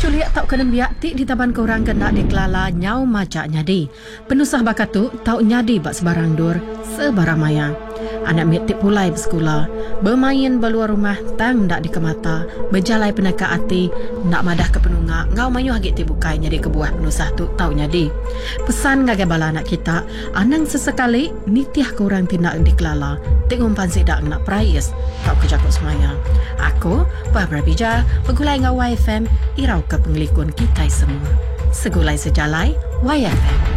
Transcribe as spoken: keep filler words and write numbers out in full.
suliak tau kena biak ti di taban korang kena dikelala nyau macak nyadi. Penusah bakatu tau nyadi bak sebarang dur sebarang maya. Anak mitik pulai bersekolah, bermain beluar rumah tang ndak dikemata, berjalai penaka hati, ndak madah ke penunga, ngau mayu hagit ti bukai nyadi kebuah penusah tu tau nyadi. Pesan ngagai bala anak kita, anang sesekali nitiah korang tindak dikelala, tengok pansi dak nak prayas, tau kejakut semaya. Aku, Barbara Bija, pegulai ngau Y F M, irau ke penglikun kita semua. Segulai sejalai, Y F M.